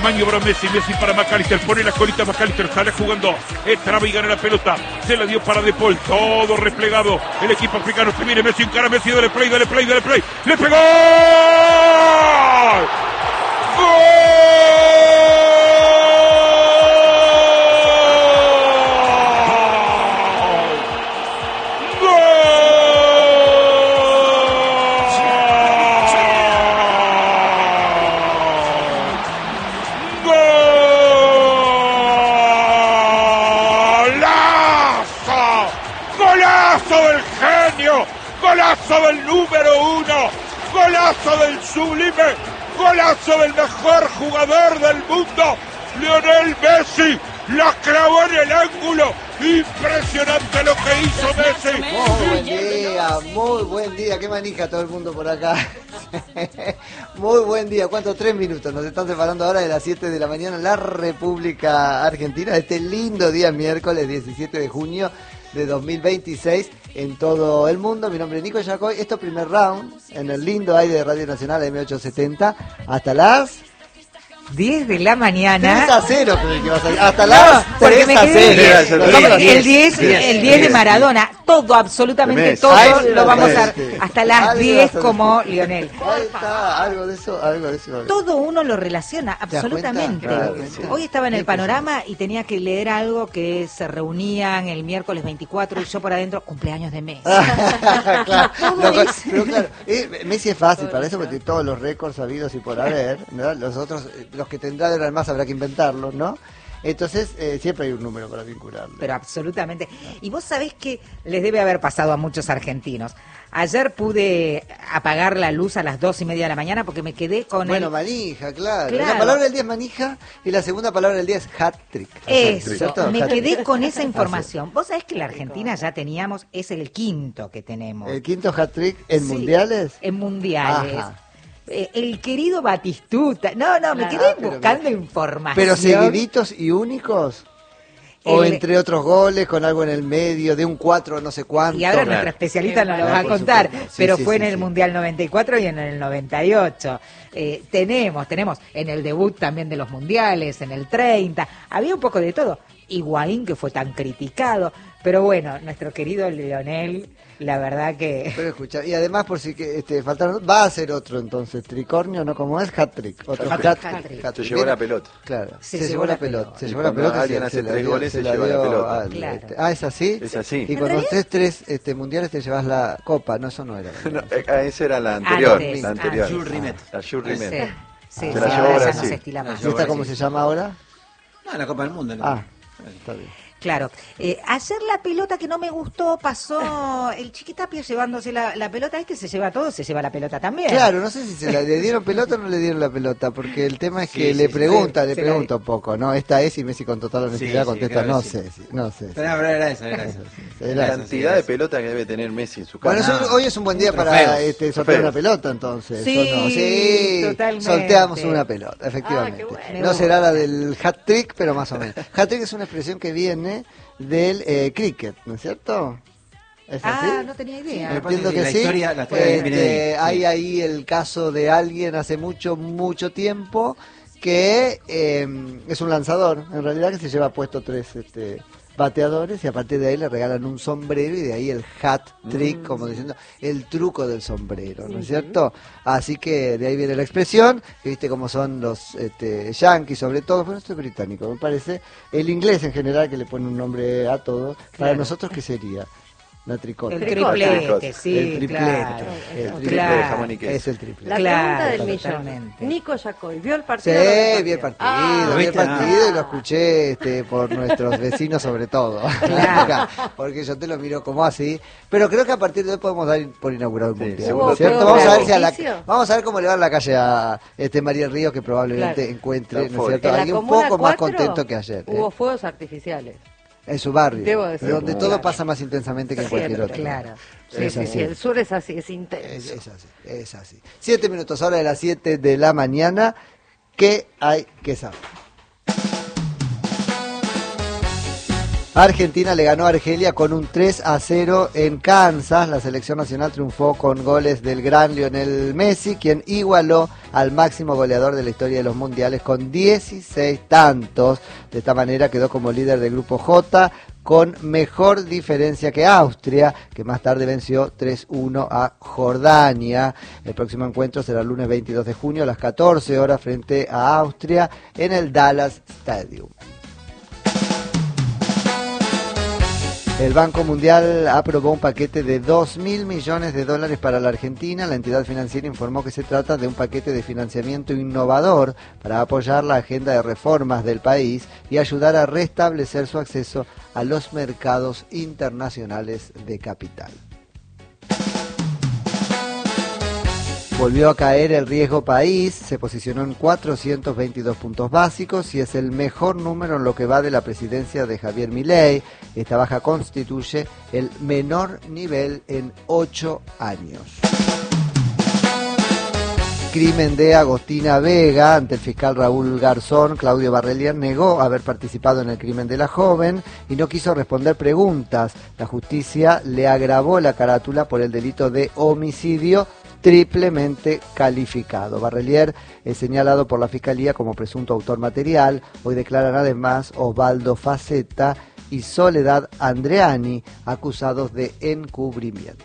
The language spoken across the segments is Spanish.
Maniobra Messi para McAllister, pone la colita McAllister, sale jugando, traba y gana la pelota, se la dio para De Paul, todo replegado, el equipo africano, se viene Messi, encara Messi, dale play, le pegó, ¡gol! Golazo del número 1, golazo del sublime, golazo del mejor jugador del mundo, Lionel Messi, la clavó en el ángulo, impresionante lo que hizo Messi. Muy buen día, qué manija todo el mundo por acá. Muy buen día, ¿cuánto? 3 minutos, nos están separando ahora de las 7 de la mañana en la República Argentina, este lindo día miércoles 17 de junio de 2026 en todo el mundo. Mi nombre es Nico Yacoy, esto es primer round en el lindo aire de Radio Nacional M870 hasta las 10 de la mañana. 3-0 creo que vas a ir. Hasta las 3-0. El 10 de Maradona. Todo, absolutamente todo lo vamos a hasta las 10 como Lionel. Ahí está, algo de eso. Todo uno lo relaciona, absolutamente. Hoy estaba en el panorama y tenía que leer algo que se reunían el miércoles 24 y yo por adentro, cumpleaños de Messi. Pero claro, Messi es fácil para eso porque todos los récords habidos y por haber, ¿no? Los otros, los que tendrán además habrá que inventarlos, ¿no? Entonces, siempre hay un número para vincularlo. Pero absolutamente. Y vos sabés que les debe haber pasado a muchos argentinos. Ayer pude apagar la luz a las 2:30 de la mañana porque me quedé con manija, claro. La palabra del día es manija y la segunda palabra del día es hat-trick. Eso, me quedé con esa información. Vos sabés que la Argentina ya teníamos, es el quinto que tenemos. ¿El quinto hat-trick en mundiales? En mundiales. Ajá. El querido Batistuta. No, me quedé buscando información. ¿Pero seguiditos y únicos? ¿O entre otros goles, con algo en el medio, de un 4 no sé cuánto? Y ahora nuestra especialista nos lo va a contar, pero fue en el Mundial 94 y en el 98. Tenemos en el debut también de los mundiales, en el 30, había un poco de todo. Higuaín, que fue tan criticado, pero bueno, nuestro querido Lionel, la verdad que... Pero escucha, y además por si que faltaron, va a ser otro entonces, tricornio, ¿no? Como es hat-trick. Otro hat-trick. Se llevó la pelota. Claro, se llevó la pelota. Se llevó la pelota. Alguien hace 3 goles, se lleva la pelota. Claro. ¿Es así? Es así. Y con los tres mundiales te llevas la copa, no, eso no era. Esa era la anterior. Antes, la anterior. Jules Rimet. La Jules Rimet. Sí, se la llevó Brasil. ¿Y esta cómo se llama ahora? No, la Copa del Mundo. ¿No? Está bien. Claro. Ayer la pelota que no me gustó pasó el Chiquitapia llevándose la pelota. Se lleva todo, se lleva la pelota también. Claro, no sé si le dieron pelota o no le dieron la pelota, porque el tema es que le pregunta un poco, ¿no? Esta es, y Messi con total honestidad contesta, no sé. Pero era esa. La cantidad de pelota que debe tener Messi en su casa. Bueno, hoy es un buen día para sortear una pelota, entonces. Sí, totalmente. Sorteamos una pelota, efectivamente. Bueno. No será la del hat-trick, pero más o menos. Hat-trick es una expresión que viene del cricket, ¿no es cierto? ¿Es así? No tenía idea. Entiendo que sí. Hay ahí el caso de alguien hace mucho tiempo que es un lanzador, en realidad, que se lleva puesto 3 bateadores y a partir de ahí le regalan un sombrero y de ahí el hat trick, como diciendo el truco del sombrero, ¿no es cierto? Así que de ahí viene la expresión, que viste cómo son los yankees sobre todo, pero esto es británico me parece, el inglés en general que le pone un nombre a todo, para nosotros ¿qué sería? La tricota. El triplete, sí, el triplete, claro. El triplete Claro. de jamón y queso. Es el triplete. La pregunta del millón. Nico Yacoy, ¿vio el partido? Sí, vi el partido y lo escuché por nuestros vecinos sobre todo. Claro. Porque yo te lo miro como así. Pero creo que a partir de hoy podemos dar por inaugurado un mundial, ¿no es cierto? Vamos a ver cómo le va en la calle a María Río, que probablemente encuentre, ¿no es cierto? Alguien un poco más contento que ayer. Hubo fuegos artificiales. En su barrio, debo decir, donde todo pasa más intensamente que en cualquier otro. Claro. Sí, el sur es así, es intenso. Es así. 7 minutos, ahora de las 7 de la mañana. ¿Qué hay que saber? Argentina le ganó a Argelia con un 3-0 en Kansas. La selección nacional triunfó con goles del gran Lionel Messi, quien igualó al máximo goleador de la historia de los mundiales con 16 tantos. De esta manera quedó como líder del grupo J, con mejor diferencia que Austria, que más tarde venció 3-1 a Jordania. El próximo encuentro será el lunes 22 de junio a las 14 horas frente a Austria en el Dallas Stadium. El Banco Mundial aprobó un paquete de $2.000 millones para la Argentina. La entidad financiera informó que se trata de un paquete de financiamiento innovador para apoyar la agenda de reformas del país y ayudar a restablecer su acceso a los mercados internacionales de capital. Volvió a caer el riesgo país, se posicionó en 422 puntos básicos y es el mejor número en lo que va de la presidencia de Javier Milei. Esta baja constituye el menor nivel en 8 años. Crimen de Agostina Vega. Ante el fiscal Raúl Garzón, Claudio Barrelier negó haber participado en el crimen de la joven y no quiso responder preguntas. La justicia le agravó la carátula por el delito de homicidio triplemente calificado. Barrelier es señalado por la Fiscalía como presunto autor material. Hoy declaran además Osvaldo Faceta y Soledad Andreani, acusados de encubrimiento.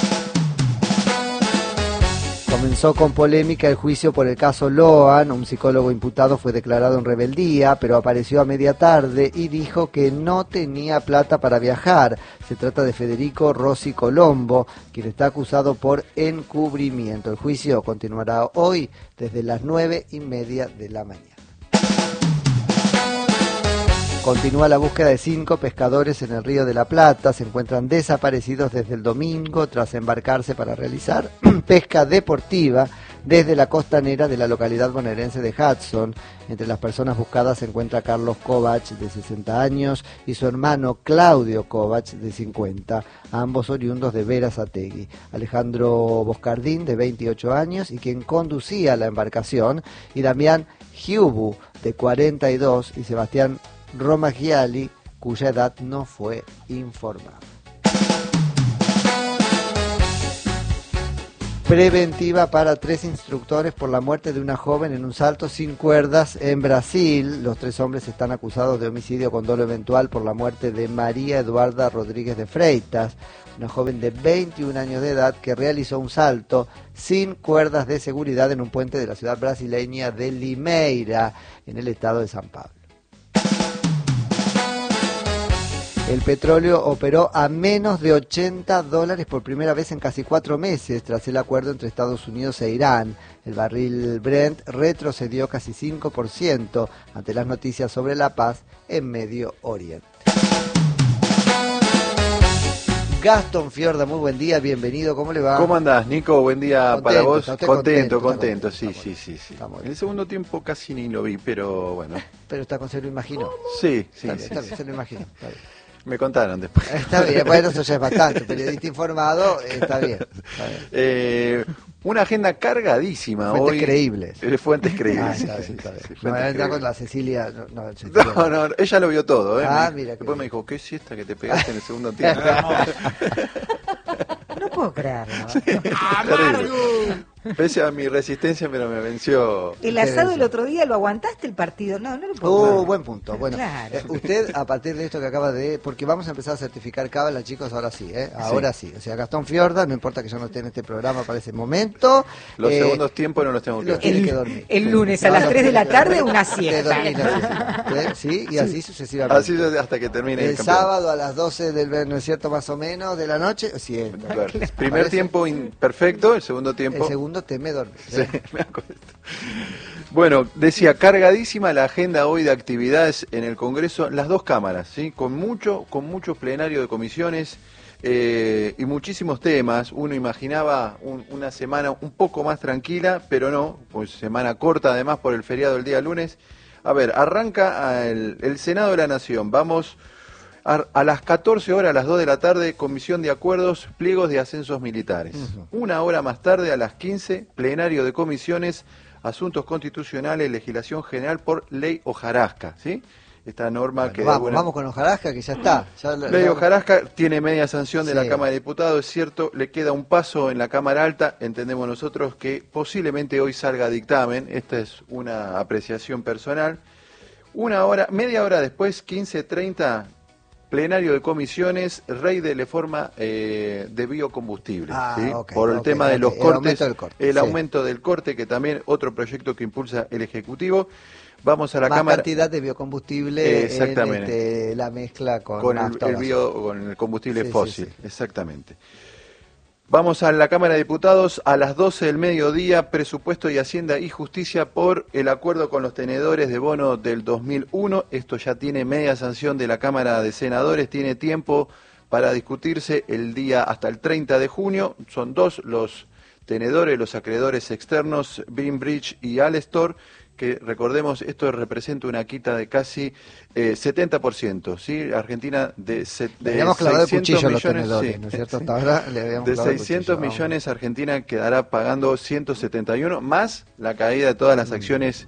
Comenzó con polémica el juicio por el caso Loan. Un psicólogo imputado fue declarado en rebeldía, pero apareció a media tarde y dijo que no tenía plata para viajar. Se trata de Federico Rossi Colombo, quien está acusado por encubrimiento. El juicio continuará hoy desde las 9:30 de la mañana. Continúa la búsqueda de 5 pescadores en el Río de la Plata. Se encuentran desaparecidos desde el domingo tras embarcarse para realizar pesca deportiva desde la costanera de la localidad bonaerense de Hudson. Entre las personas buscadas se encuentra Carlos Kovac, de 60 años, y su hermano Claudio Kovac, de 50, ambos oriundos de Berazategui. Alejandro Boscardín, de 28 años, y quien conducía la embarcación, y Damián Giubu, de 42, y Sebastián Romagiali, cuya edad no fue informada. Preventiva para 3 instructores por la muerte de una joven en un salto sin cuerdas en Brasil. Los 3 hombres están acusados de homicidio con dolo eventual por la muerte de María Eduarda Rodríguez de Freitas, una joven de 21 años de edad que realizó un salto sin cuerdas de seguridad en un puente de la ciudad brasileña de Limeira, en el estado de San Pablo. El petróleo operó a menos de $80 por primera vez en casi 4 meses tras el acuerdo entre Estados Unidos e Irán. El barril Brent retrocedió casi 5% ante las noticias sobre la paz en Medio Oriente. Gastón Fiorda, muy buen día, bienvenido, ¿cómo le va? ¿Cómo andás, Nico? Buen día Contento, para vos. Contento, sí. El segundo tiempo casi ni lo vi, pero bueno. Pero se lo imagino. Sí. Está bien, se lo imagino. Está bien. Me contaron después. Está bien, bueno, eso ya es bastante. Periodista informado, está bien. Una agenda cargadísima Fuentes hoy. Creíbles. Fuentes creíbles. Está bien. Sí, No, creíbles. con la Cecilia. No, ella lo vio todo. Mira. Después me dijo, ¿qué siesta que te pegaste en el segundo tiempo? No puedo creerlo. Terrible. Pese a mi resistencia, pero me venció. El asado el otro día, ¿lo aguantaste el partido? No lo puedo creer. Buen punto. Bueno, claro. Usted, a partir de esto que acaba de... Porque vamos a empezar a certificar cábala, chicos, ahora sí, Ahora sí. O sea, Gastón Fiorda, no importa que yo no esté en este programa para ese momento. Los segundos tiempos no los tengo que tiene que dormir. El lunes a las 3 de la tarde, una siesta. Sí, y así sucesivamente. Así hasta que termine el sábado a las 12 del, ¿no es cierto?, más o menos, de la noche, siesta. Claro. Primer tiempo imperfecto, el segundo tiempo... El segundo teme dormir. Sí, me acuerdo. Bueno, decía, cargadísima la agenda hoy de actividades en el Congreso, las 2 cámaras, ¿sí? Con mucho plenario de comisiones y muchísimos temas. Uno imaginaba una semana un poco más tranquila, pero no, pues semana corta además por el feriado del día lunes. A ver, arranca el Senado de la Nación, vamos a las 14 horas, a las 2 de la tarde, Comisión de Acuerdos, pliegos de ascensos militares. Una hora más tarde, a las 15, plenario de comisiones, asuntos constitucionales, legislación general por ley hojarasca, ¿sí? esta norma bueno, que... Vamos con Hojarasca, que ya está. Ley Hojarasca tiene media sanción de la Cámara de Diputados, es cierto, le queda un paso en la Cámara Alta, entendemos nosotros que posiblemente hoy salga dictamen, esta es una apreciación personal. Media hora después, 15:30, plenario de comisiones, Rey de reforma de biocombustibles, ¿sí? Por el tema de los cortes, el aumento del corte, que también otro proyecto que impulsa el Ejecutivo. Vamos a la Cámara. Cantidad de biocombustible en la mezcla con el combustible fósil, exactamente. Vamos a la Cámara de Diputados a las 12 del mediodía, Presupuesto y Hacienda y Justicia por el acuerdo con los tenedores de bono del 2001. Esto ya tiene media sanción de la Cámara de Senadores, tiene tiempo para discutirse el día hasta el 30 de junio. Son dos los tenedores, los acreedores externos, Greenbridge y Alestor, que recordemos, esto representa una quita de casi 70%, ¿sí? Argentina de 600 millones, ¿no es cierto? Hasta ahora le habíamos de 600 millones, Argentina quedará pagando 171, más la caída de todas las acciones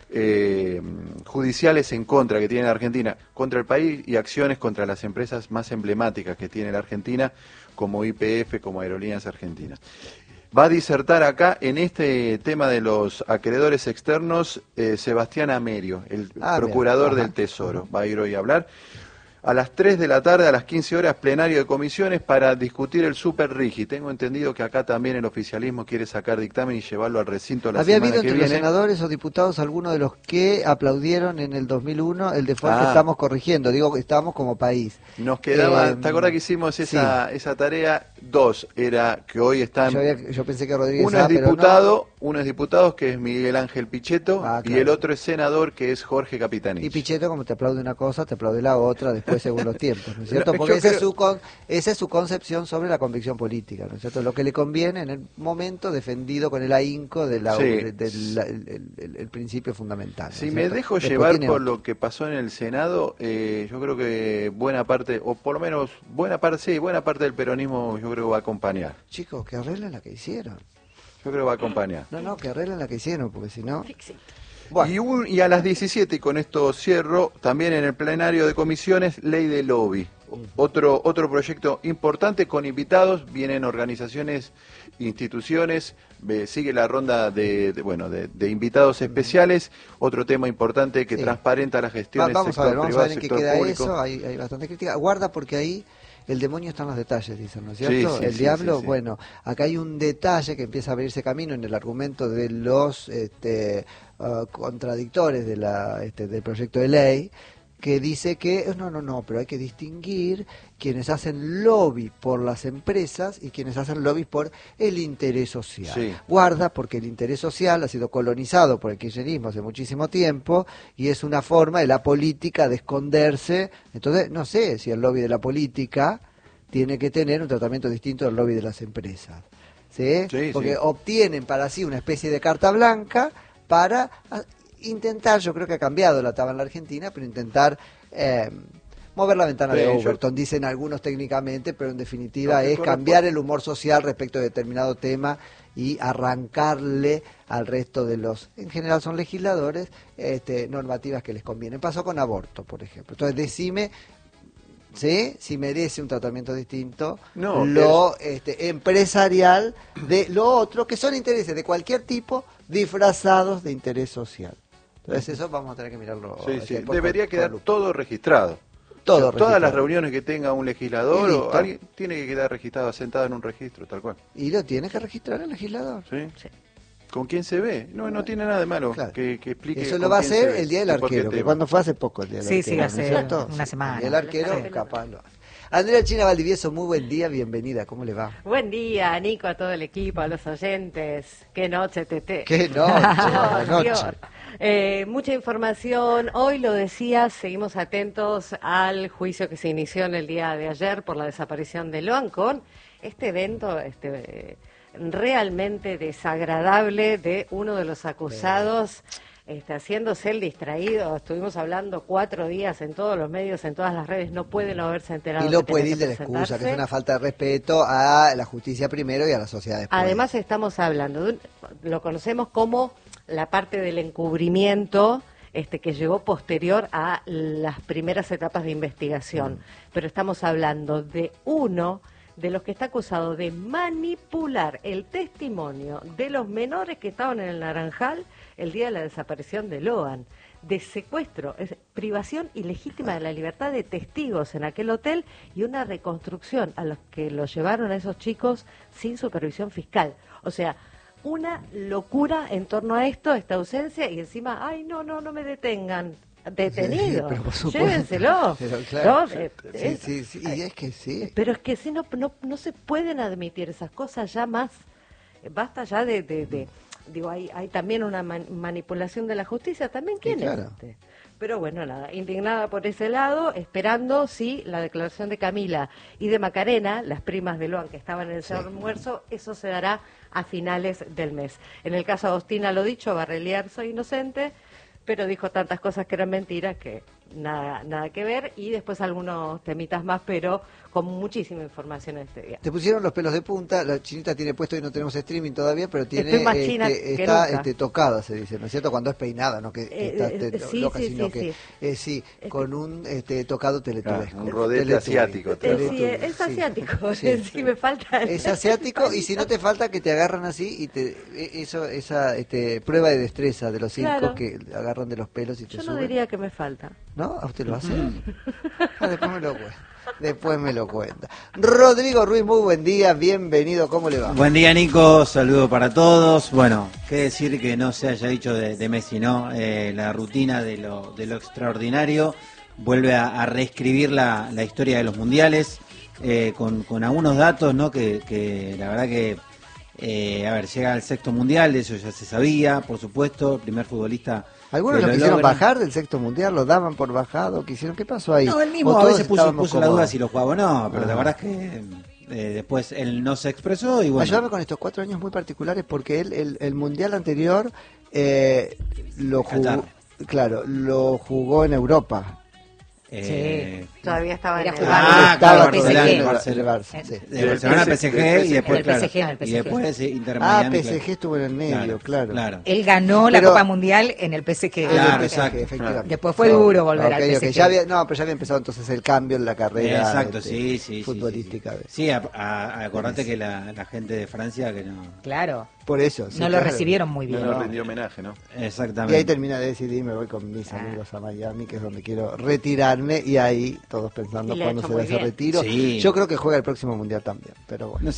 judiciales en contra que tiene la Argentina contra el país y acciones contra las empresas más emblemáticas que tiene la Argentina, como YPF, como Aerolíneas Argentinas. Va a disertar acá en este tema de los acreedores externos Sebastián Amerio, el procurador del Tesoro. Va a ir hoy a hablar. A las 3 de la tarde, a las 15 horas, plenario de comisiones para discutir el Super Rigi. Tengo entendido que acá también el oficialismo quiere sacar dictamen y llevarlo al recinto la semana que viene. ¿Había habido entre los senadores o diputados algunos de los que aplaudieron en el 2001 el default que estamos corrigiendo? Digo que estábamos como país. Nos quedaba, ¿te acuerdas que hicimos esa tarea? Dos, era que hoy están... Yo pensé que Rodríguez... Uno es diputado, que es Miguel Ángel Pichetto, y el otro es senador, que es Jorge Capitanich. Y Pichetto, como te aplaude una cosa, te aplaude la otra, después según los tiempos, ¿no es cierto? Porque esa es su concepción sobre la convicción política, ¿no es cierto? Lo que le conviene en el momento, defendido con el ahínco del principio fundamental, ¿no? Si me dejo llevar por lo que pasó en el Senado, yo creo que buena parte, o por lo menos buena parte del peronismo, yo creo que va a acompañar. Chicos, que arreglen la que hicieron. Yo creo que va a acompañar. No, que arreglen la que hicieron, porque si no... Bueno. Y a las 17, y con esto cierro, también en el plenario de comisiones, ley de lobby. Otro proyecto importante con invitados, vienen organizaciones, instituciones, sigue la ronda de invitados especiales. Otro tema importante que transparenta las gestiones vamos sector a privado, ver en qué sector queda público. Eso, hay bastante crítica. Guarda, porque ahí el demonio está en los detalles, dicen, ¿no es cierto? El diablo, bueno, acá hay un detalle que empieza a abrirse camino en el argumento de los contradictores del proyecto de ley, que dice que pero hay que distinguir quienes hacen lobby por las empresas y quienes hacen lobby por el interés social. Sí. Guarda, porque el interés social ha sido colonizado por el kirchnerismo hace muchísimo tiempo y es una forma de la política de esconderse. Entonces, no sé si el lobby de la política tiene que tener un tratamiento distinto del lobby de las empresas. ¿Sí? Porque obtienen para sí una especie de carta blanca para intentar, yo creo que ha cambiado la tabla en la Argentina, pero intentar mover la ventana de Overton, dicen algunos técnicamente, pero en definitiva es cambiar el humor social respecto de determinado tema y arrancarle al resto de los, en general son legisladores, normativas que les convienen. Pasó con aborto, por ejemplo. Entonces decime, ¿sí?, si merece un tratamiento distinto empresarial de lo otro, que son intereses de cualquier tipo disfrazados de interés social. Entonces eso vamos a tener que mirarlo. Debería quedar todo registrado. Todas las reuniones que tenga un legislador o alguien tiene que quedar registrado, sentado en un registro, tal cual. Y lo tiene que registrar el legislador. Sí. ¿Con quién se ve? No tiene nada de malo, claro, que explique. Eso lo va a hacer el Día del Arquero, que cuando fue hace poco el Día del Arquero. Sí, hace una semana. El arquero capaz lo hace. Andrea China Valdivieso, muy buen día, bienvenida, ¿cómo le va? Buen día, Nico, a todo el equipo, a los oyentes. Qué noche, Tete. Qué noche, mucha información. Hoy lo decía, seguimos atentos al juicio que se inició en el día de ayer por la desaparición de Loancon. Este evento realmente desagradable de uno de los acusados. Haciéndose el distraído, estuvimos hablando 4 días en todos los medios, en todas las redes, no puede no haberse enterado. Y lo puede ir de la excusa, que es una falta de respeto a la justicia primero y a la sociedad después. Además estamos hablando, lo conocemos como la parte del encubrimiento que llegó posterior a las primeras etapas de investigación. Pero estamos hablando de uno de los que está acusado de manipular el testimonio de los menores que estaban en el Naranjal el día de la desaparición de Loan, de secuestro, privación ilegítima de la libertad de testigos en aquel hotel y una reconstrucción a los que los llevaron a esos chicos sin supervisión fiscal. O sea, una locura en torno a esto, esta ausencia, y encima, ay, no me detengan. Detenido, sí, llévenselo. Pero claro, sí, y es que sí. Pero es que si no se pueden admitir esas cosas ya más. Basta ya digo, hay también una manipulación de la justicia. También, ¿quién sí, claro. es? Pero bueno, nada, indignada por ese lado, esperando, sí, la declaración de Camila y de Macarena, las primas de Loan que estaban en el almuerzo, eso se dará a finales del mes. En el caso de Agostina, lo dicho, Barreliar, soy inocente, pero dijo tantas cosas que eran mentiras que nada que ver, y después algunos temitas más, pero con muchísima información en este día. Te pusieron los pelos de punta, la Chinita tiene puesto y no tenemos streaming todavía, pero tiene Estoy más china que está nunca. Tocada, se dice, ¿no es cierto? Cuando es peinada, no que está Sí, loca, sí, sino sí, que con un tocado teletubesco. Un rodete asiático. Sí, es asiático, sí, me falta. Es asiático, y si no te falta que te agarran así y esa prueba de destreza de los circos, Claro. que agarran de los pelos y te Yo suben. no diría que me falta. ¿No? ¿A usted lo hace? Después me lo cuenta. Rodrigo Ruiz, muy buen día, bienvenido, ¿cómo le va? Buen día, Nico, saludo para todos. Bueno, qué decir que no se haya dicho de Messi, ¿no? La rutina de lo extraordinario vuelve a reescribir la historia de los mundiales, con algunos datos, ¿no? Que la verdad que, llega al sexto mundial, eso ya se sabía, por supuesto, primer futbolista. Algunos lo quisieron bajar del sexto mundial, lo daban por bajado, quisieron, ¿qué pasó ahí? No, él mismo a veces puso la duda si lo jugaba o no, pero la verdad es que después él no se expresó y bueno. Ayúdame con estos 4 años muy particulares, porque él el mundial anterior lo jugó, lo jugó en Europa. Todavía estaba en el estaba PSG. el Barça, sí. de Barcelona al PSG y después, en el PSG, en el PSG. y después Inter Miami. PSG estuvo en el medio, claro. Él ganó la Copa Mundial en el PSG. Claro, el PSG, exacto. efectivamente. Después fue duro volver al PSG. pero ya había empezado entonces el cambio en la carrera Exacto, futbolística. Sí, acordate que la gente de Francia que no. Claro. Por eso. No lo recibieron muy bien. No nos rindió homenaje, ¿no? Exactamente. Y ahí termina de decidir, me voy con mis amigos a Miami, que es donde quiero retirarme, y ahí todos pensando Y le ha cuándo hecho se da muy ese bien. retiro. Sí. Yo creo que juega el próximo mundial también, pero bueno.